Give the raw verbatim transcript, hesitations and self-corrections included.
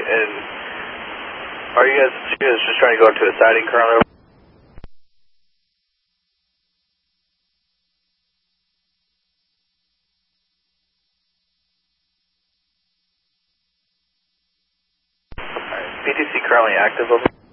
and are you guys, you guys just trying to go to a siding currently? Alright, P T C currently active over.